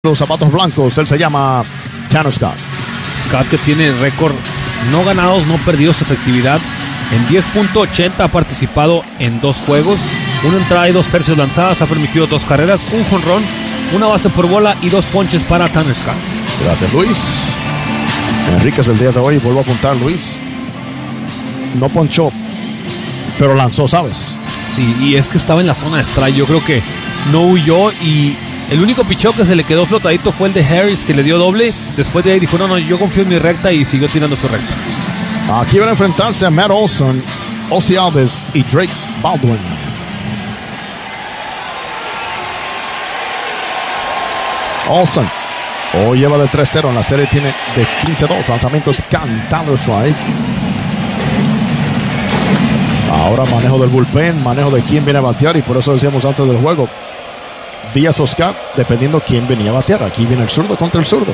Los zapatos blancos, él se llama Tanner Scott. Scott, que tiene récord no ganados, no perdidos, efectividad en 10.80, ha participado en 2 juegos, una entrada y 2 tercios lanzadas, ha permitido 2 carreras, un jonrón, una base por bola y 2 ponches para Tanner Scott. Gracias, Luis. Enríquez el día de hoy, vuelvo a apuntar, Luis. No ponchó, pero lanzó, ¿sabes? Sí, y es que estaba en la zona de strike, yo creo que no huyó y el único picheo que se le quedó flotadito fue el de Harris, que le dio doble. Después de ahí dijo, no, yo confío en mi recta y siguió tirando su recta. Aquí van a enfrentarse a Matt Olson, Ozzie Albies y Drake Baldwin. Olson hoy lleva de 3-0 en la serie, tiene de 15-2 lanzamientos cantando strike. Ahora manejo del bullpen, manejo de quién viene a batear, y por eso decíamos antes del juego, Díaz o Scott, dependiendo quién venía a batear. Aquí viene el zurdo contra el zurdo.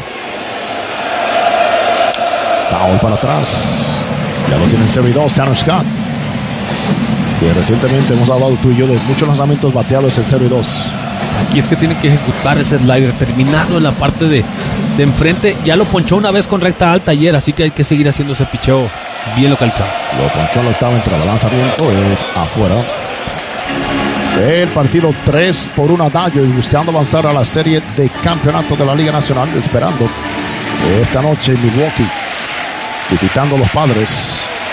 Foul para atrás. Ya lo tiene en serie 2, Tanner Scott, que recientemente hemos hablado tú y yo de muchos lanzamientos bateados en serie 2. Aquí es que tiene que ejecutar ese slider, terminarlo en la parte de enfrente. Ya lo ponchó una vez con recta alta ayer, así que hay que seguir haciendo ese picheo bien localizado. Lo ponchó en la octava entrada. El lanzamiento es afuera. El partido 3-1 Dodgers, buscando avanzar a la serie de campeonato de la Liga Nacional, esperando esta noche en Milwaukee, visitando a los Padres.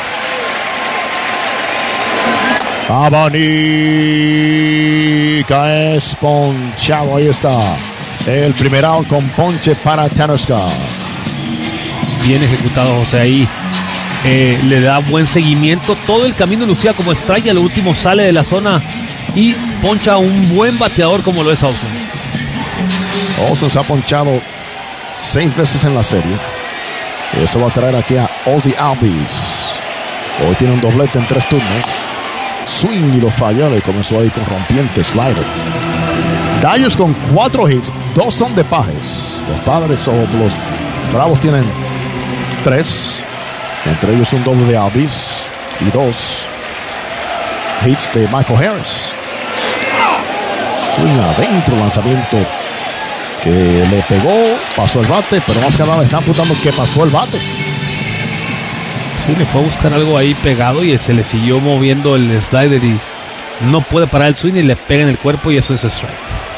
Abanica es ponchado, ahí está. El primer out con ponche para Tanner Scott. Bien ejecutado, José, ahí le da buen seguimiento. Todo el camino lucía como strike, a lo último sale de la zona y poncha a un buen bateador como lo es Olson. Olson se ha ponchado 6 veces en la serie. Eso va a traer aquí a Ozzie Albies. Hoy tiene un doblete en 3 turnos. Swing y lo falla. Le comenzó ahí con rompiente slider. Dodgers con 4 hits, 2 son de Pajes. Los Padres o los Bravos tienen 3. Entre ellos un doble de Albies y 2 hits de Michael Harris. Swing adentro, lanzamiento que le pegó, pasó el bate, pero más que nada le están apuntando que pasó el bate. Sí, le fue a buscar algo ahí pegado y se le siguió moviendo el slider y no puede parar el swing y le pega en el cuerpo y eso es strike.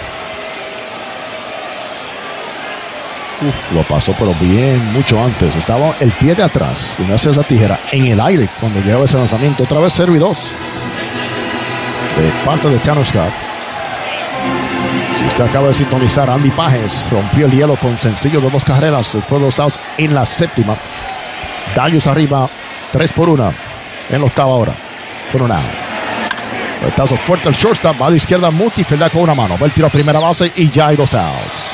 Lo pasó, pero bien, mucho antes. Estaba el pie de atrás y me hace esa tijera en el aire cuando llegaba ese lanzamiento. Otra vez 0-2 de parte de Tanner Scott. Si usted acaba de sintonizar, Andy Pajes rompió el hielo con sencillo de 2 carreras después de 2 outs en la séptima. Dodgers arriba 3-1 en la octava hora con un out. Retazo fuerte al shortstop, va a la izquierda, Mookie filea con una mano, va el tiro a primera base y ya hay 2 outs.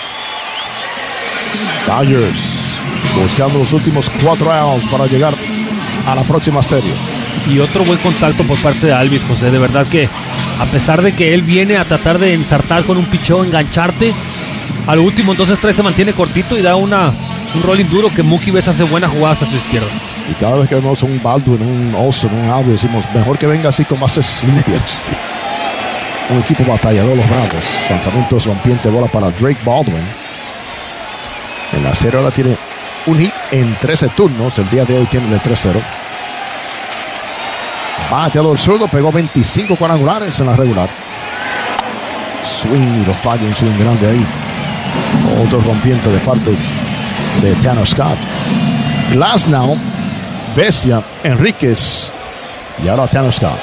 Dodgers buscando los últimos 4 outs para llegar a la próxima serie. Y otro buen contacto por parte de Albies, José. De verdad que a pesar de que él viene a tratar de ensartar con un picheo, engancharte, al último entonces 3 se mantiene cortito y da un rolling duro que Mookie Betts hace buenas jugadas a su izquierda. Y cada vez que vemos un Baldwin, un Olson, un Albies, decimos mejor que venga así con bases limpias. Sí. Un equipo batallador los Bravos. Lanzamientos rompiente, bola para Drake Baldwin. En la serie ahora tiene un hit en 13 turnos. El día de hoy tiene de 3-0. Bateador zurdo, pegó 25 cuadrangulares en la regular. Swing y lo falla, un swing grande ahí. Otro rompiente de parte de Tanner Scott. Glasnow, Bestia, Enríquez y ahora Tanner Scott.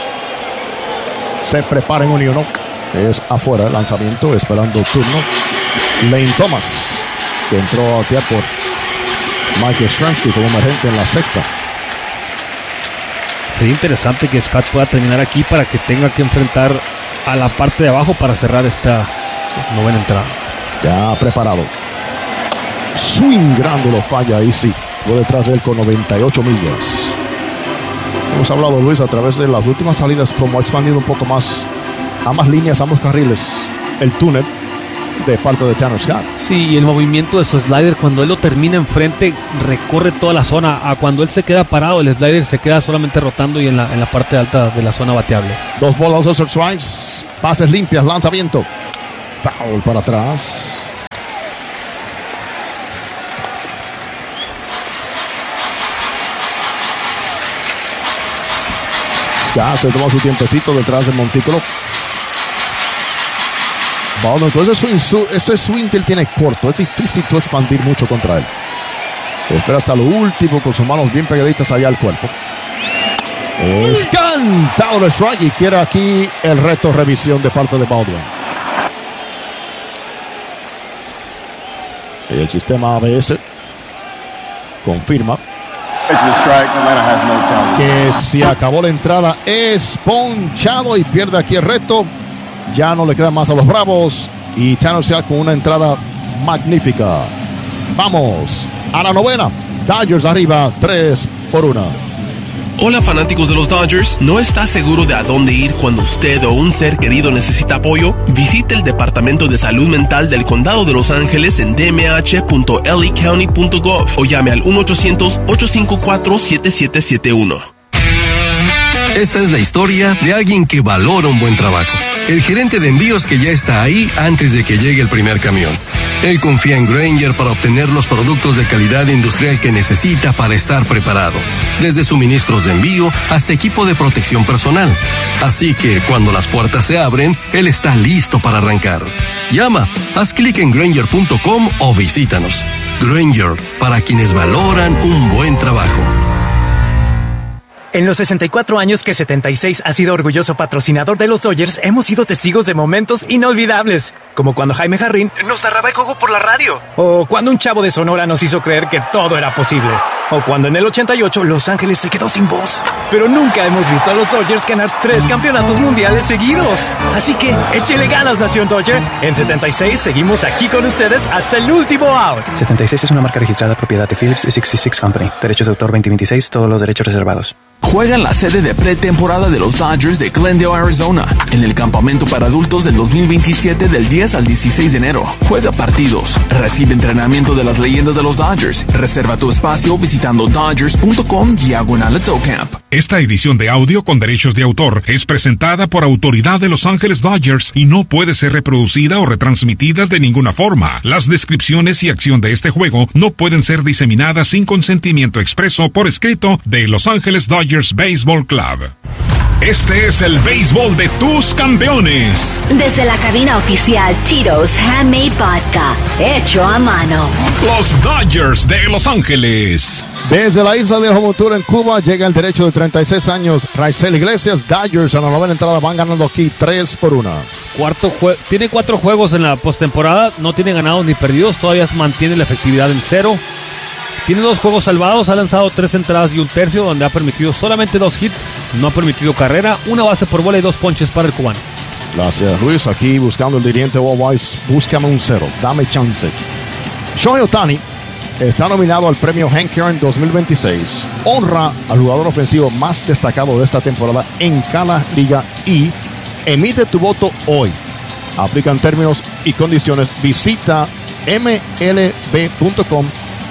Se prepara en 1-1. Es afuera el lanzamiento, esperando turno. Lane Thomas, que entró a batear por Michael Stransky como emergente en la sexta. Sería interesante que Scott pueda terminar aquí para que tenga que enfrentar a la parte de abajo para cerrar esta novena entrada. Ya preparado. Swing grande, lo falla ahí, sí. Fue detrás de él con 98 millas. Hemos hablado, Luis, a través de las últimas salidas, como ha expandido un poco más, ambas líneas, ambos carriles, el túnel de parte de Tanner Scott. Sí, y el movimiento de su slider, cuando él lo termina enfrente, recorre toda la zona. A cuando él se queda parado, el slider se queda solamente rotando y en la parte alta de la zona bateable. 2 bolas, 2 strikes, bases limpias, lanzamiento. Foul para atrás. Ya se toma su tiempecito detrás del montículo. Baldwin, entonces ese swing que él tiene corto, es difícil tú expandir mucho contra él. Espera hasta lo último con sus manos bien pegaditas allá al cuerpo. Es cantado el strike y quiere aquí el reto revisión de parte de Baldwin. Y el sistema ABS confirma que si acabó la entrada es ponchado y pierde aquí el reto. Ya no le queda más a los Bravos y Tanner Scott con una entrada magnífica. Vamos a la novena. Dodgers arriba 3-1. Hola fanáticos de los Dodgers, ¿no está seguro de a dónde ir cuando usted o un ser querido necesita apoyo? Visite el Departamento de Salud Mental del Condado de Los Ángeles en dmh.lacounty.gov o llame al 1-800-854-7771. Esta es la historia de alguien que valora un buen trabajo. El gerente de envíos que ya está ahí antes de que llegue el primer camión. Él confía en Grainger para obtener los productos de calidad industrial que necesita para estar preparado. Desde suministros de envío hasta equipo de protección personal. Así que cuando las puertas se abren, él está listo para arrancar. Llama, haz clic en Grainger.com o visítanos. Grainger, para quienes valoran un buen trabajo. En los 64 años que 76 ha sido orgulloso patrocinador de los Dodgers, hemos sido testigos de momentos inolvidables. Como cuando Jaime Jarrín nos narraba el juego por la radio. O cuando un chavo de Sonora nos hizo creer que todo era posible. O cuando en el 88 Los Ángeles se quedó sin voz. Pero nunca hemos visto a los Dodgers ganar 3 campeonatos mundiales seguidos. Así que échele ganas, Nación Dodger. En 76 seguimos aquí con ustedes hasta el último out. 76 es una marca registrada propiedad de Phillips 66 Company. Derechos de autor 2026, todos los derechos reservados. Juega en la sede de pretemporada de los Dodgers de Glendale, Arizona, en el campamento para adultos del 2027 del 10 al 16 de enero. Juega partidos, recibe entrenamiento de las leyendas de los Dodgers. Reserva tu espacio visitando dodgers.com/AutoCamp. Esta edición de audio con derechos de autor es presentada por autoridad de Los Ángeles Dodgers y no puede ser reproducida o retransmitida de ninguna forma. Las descripciones y acción de este juego no pueden ser diseminadas sin consentimiento expreso por escrito de Los Ángeles Dodgers Baseball Club. Este es el béisbol de tus campeones. Desde la cabina oficial Tito's Handmade Vodka, hecho a mano. Los Dodgers de Los Ángeles. Desde la isla de Homotura en Cuba llega el derecho de 36 años. Raisel Iglesias. Dodgers a la novena entrada van ganando aquí 3-1. Tiene 4 juegos en la postemporada. No tiene ganados ni perdidos. Todavía mantiene la efectividad en 0. Tiene 2 juegos salvados, ha lanzado 3 entradas y 1/3, donde ha permitido solamente 2 hits, no ha permitido carrera, 1 base por bola y 2 ponches para el cubano. Gracias, Luis. Aquí buscando el dirigente Bob Weiss, búscame un 0, dame chance. Shohei Ohtani está nominado al premio Hank Aaron 2026. Honra al jugador ofensivo más destacado de esta temporada en cada liga y emite tu voto hoy. Aplican términos y condiciones. Visita mlb.com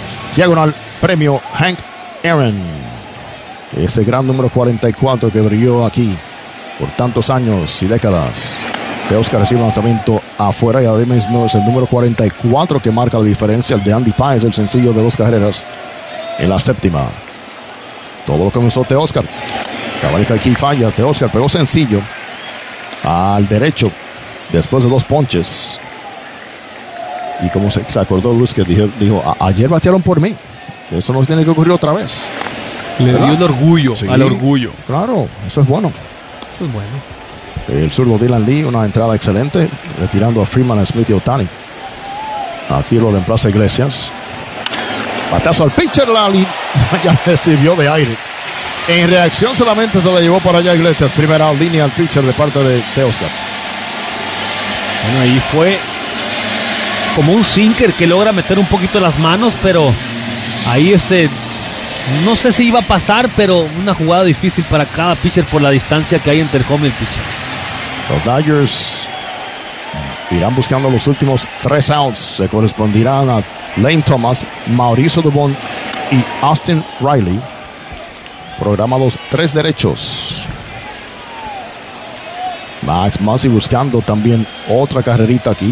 /premio Hank Aaron. Ese gran número 44 que brilló aquí por tantos años y décadas. Teoscar recibe un lanzamiento afuera y ahora mismo es el número 44 que marca la diferencia. El de Andy Páez, el sencillo de 2 carreras en la 7ª. Todo lo que comenzó Teoscar. Caballica aquí falla. Teoscar pegó sencillo al derecho después de 2 ponches. Y como se acordó Luz que dijo, ayer batearon por mí. Eso no tiene que ocurrir otra vez. Le dio el orgullo, sí, al orgullo. Claro, eso es bueno. Eso es bueno. El zurdo Dylan Lee, una entrada excelente, retirando a Freeman, a Smith y Ohtani. Aquí lo reemplaza Iglesias. Batazo al pitcher, Lali. Ya recibió de aire. En reacción solamente se la llevó por allá Iglesias. Primera línea al pitcher de parte de Teoscar. Bueno, ahí fue como un sinker que logra meter un poquito las manos, pero ahí no sé si iba a pasar, pero una jugada difícil para cada pitcher por la distancia que hay entre el home y el pitcher. Los Dodgers irán buscando los últimos 3 outs. Se correspondirán a Lane Thomas, Mauricio Dubón y Austin Riley. Programados 3 derechos. Max Muncy buscando también otra carrerita aquí.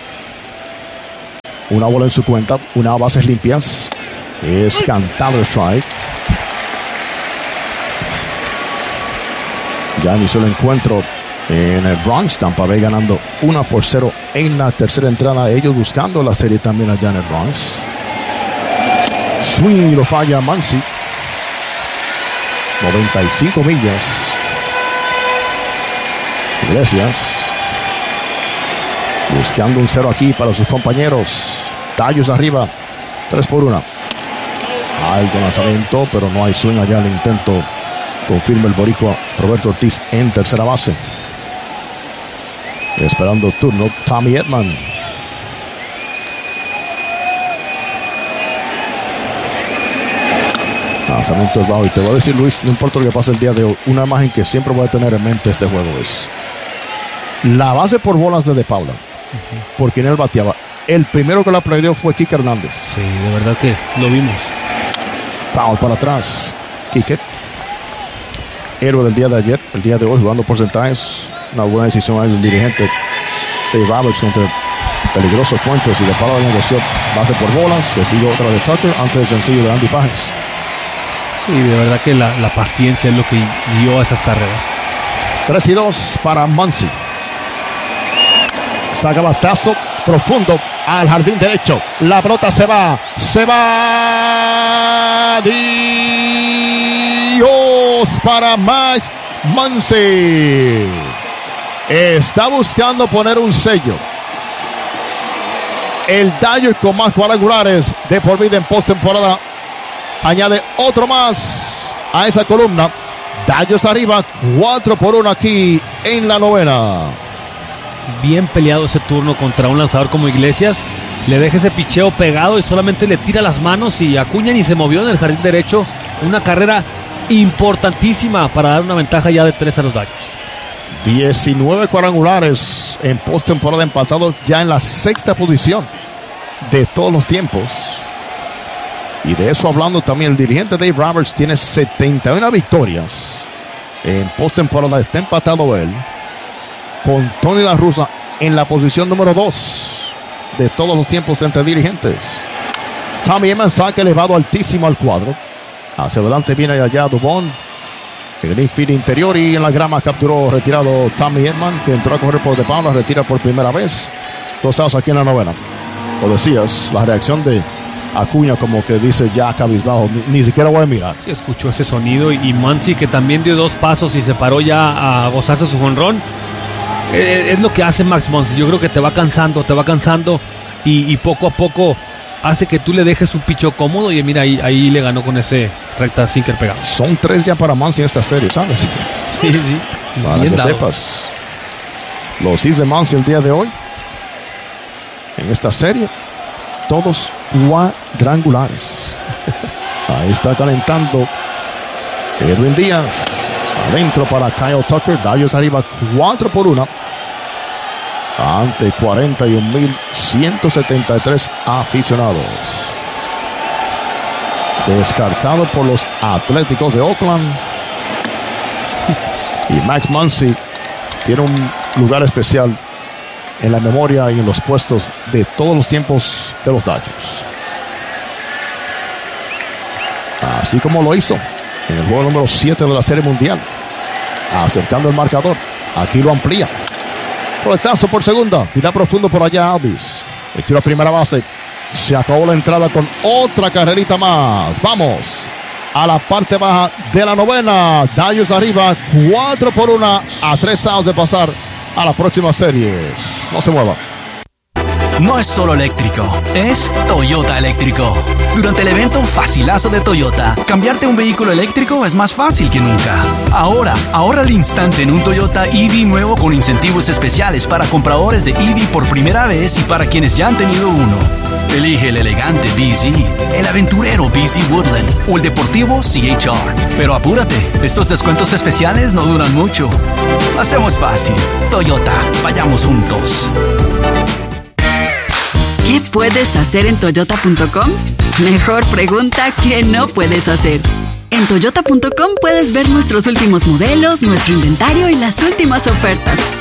Una bola en su cuenta, una bases limpias. Es cantado el strike. Ya inició el encuentro en el Bronx. Tampa Bay ganando 1-0 en la tercera entrada. Ellos buscando la serie también allá en el Bronx. Swing lo falla Muncy. 95 millas. Iglesias. Buscando un 0 aquí para sus compañeros. Dodgers arriba. 3-1. Alto lanzamiento, pero no hay swing allá. El intento confirma el boricua Roberto Ortiz en tercera base. Esperando turno Tommy Edman. Lanzamiento es bajo. Y te voy a decir, Luis, no importa lo que pase el día de hoy, una imagen que siempre voy a tener en mente este juego es la base por bolas de Paula. Por quien él bateaba. El primero que la perdió fue Kike Hernández. Sí, de verdad que lo vimos. Foul para atrás. Kike, héroe del día de ayer, el día de hoy, jugando porcentajes. Una buena decisión del dirigente Dave Roberts contra peligrosos Fuentes. Y de palo de negocio, base por bolas. Se sigue otra de Tucker antes del sencillo de Andy Páez. Sí, de verdad que la paciencia es lo que guió a esas carreras. 3-2 para Muncy. Saca batazo profundo al jardín derecho. La pelota se va. Dios para Max Muncy. Está buscando poner un sello. El Dodger con más cuadrangulares de por vida en postemporada. Añade otro más a esa columna. Dodgers arriba 4-1 aquí en la novena. Bien peleado ese turno contra un lanzador como Iglesias. Le deja ese picheo pegado y solamente le tira las manos, y Acuña ni se movió en el jardín derecho. Una carrera importantísima para dar una ventaja ya de 3 a los Dodgers. 19 cuadrangulares en postemporada, empatados ya en la sexta posición de todos los tiempos. Y de eso hablando también, el dirigente Dave Roberts tiene 71 victorias en postemporada. Está empatado él con Tony La Russa en la posición número 2 de todos los tiempos entre dirigentes. Tommy Edman saca elevado altísimo al cuadro. Hacia adelante viene allá Dubón. En el infield interior y en la grama capturó retirado Tommy Edman, que entró a correr por de Paula, retira por primera vez. 2 outs aquí en la novena. Lo decías, la reacción de Acuña como que dice ya cabizbajo, ni siquiera voy a mirar. Sí, escuchó ese sonido, y Muncy, que también dio 2 pasos y se paró ya a gozarse su jonrón. Es lo que hace Max Muncy. Yo creo que te va cansando y poco a poco hace que tú le dejes un picho cómodo, y mira, ahí le ganó con ese recta sinker pegado. Son 3 ya para Muncy en esta serie, ¿sabes? Sí. Para bien que dado. sepas. Los hits de Muncy el día de hoy en esta serie, todos cuadrangulares. Ahí está calentando Edwin Díaz. Adentro para Kyle Tucker. Dodgers arriba 4-1 ante 41,173 aficionados. Descartado por los Atléticos de Oakland. Y Max Muncy tiene un lugar especial en la memoria y en los puestos de todos los tiempos de los Dodgers. Así como lo hizo en el juego número 7 de la Serie Mundial, acercando el marcador. Aquí lo amplía. Coletazo por segunda. Tira profundo por allá Alvis. Tira primera base. Se acabó la entrada con otra carrerita más. Vamos a la parte baja de la novena. Dodgers arriba 4-1 a 3 outs de pasar a la próxima serie. No se mueva. No es solo eléctrico, es Toyota eléctrico. Durante el evento Facilazo de Toyota, cambiarte a un vehículo eléctrico es más fácil que nunca. Ahora, ahorra al instante en un Toyota EV nuevo con incentivos especiales para compradores de EV por primera vez y para quienes ya han tenido uno. Elige el elegante BZ, el aventurero BZ Woodland o el deportivo CHR. Pero apúrate, estos descuentos especiales no duran mucho. Lo hacemos fácil. Toyota, vayamos juntos. ¿Qué puedes hacer en Toyota.com? Mejor pregunta ¿qué no puedes hacer? En Toyota.com puedes ver nuestros últimos modelos, nuestro inventario y las últimas ofertas.